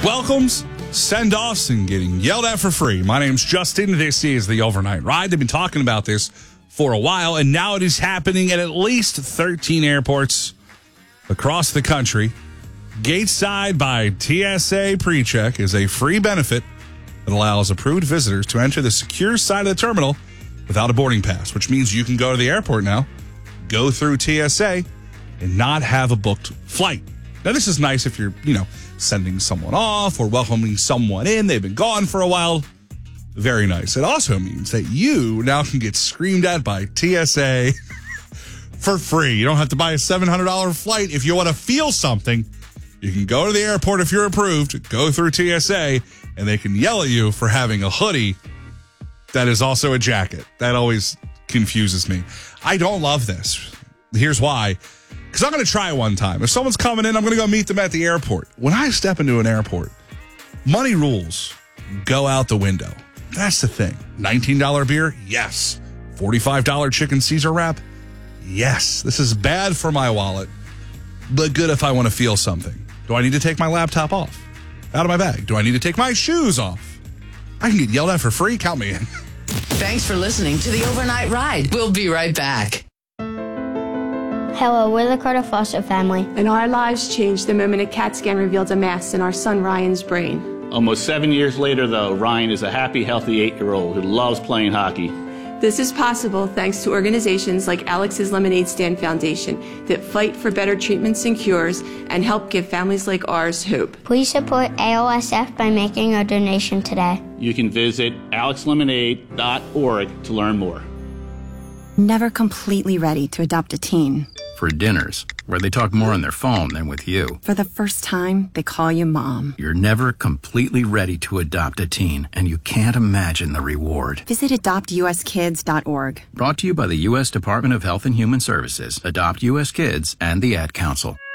welcomes, send-offs, and getting yelled at for free. My name's Justin. This is the Overnight Ride. They've been talking about this for a while, and now it is happening at least 13 airports across the country. Gateside by TSA PreCheck is a free benefit that allows approved visitors to enter the secure side of the terminal without a boarding pass, which means you can go to the airport now, go through TSA, and not have a booked flight. Now, this is nice if you're, sending someone off or welcoming someone in. They've been gone for a while. Very nice. It also means that you now can get screamed at by TSA for free. You don't have to buy a $700 flight. If you want to feel something, you can go to the airport if you're approved, go through TSA, and they can yell at you for having a hoodie that is also a jacket. That always confuses me. I don't love this. Here's why. Because I'm going to try it one time. If someone's coming in, I'm going to go meet them at the airport. When I step into an airport, money rules go out the window. That's the thing. $19 beer? Yes. $45 chicken Caesar wrap? Yes. This is bad for my wallet, but good if I want to feel something. Do I need to take my laptop off? Out of my bag? Do I need to take my shoes off? I can get yelled at for free. Count me in. Thanks for listening to the Overnight Ride. We'll be right back. Hello, we're the Carter Foster family. And our lives changed the moment a CAT scan revealed a mass in our son Ryan's brain. Almost 7 years later, though, Ryan is a happy, healthy 8-year-old who loves playing hockey. This is possible thanks to organizations like Alex's Lemonade Stand Foundation that fight for better treatments and cures and help give families like ours hope. Please support ALSF by making a donation today. You can visit alexlemonade.org to learn more. Never completely ready to adopt a teen. For dinners, where they talk more on their phone than with you. For the first time, they call you mom. You're never completely ready to adopt a teen, and you can't imagine the reward. Visit adoptuskids.org. Brought to you by the U.S. Department of Health and Human Services, Adopt U.S. Kids, and the Ad Council.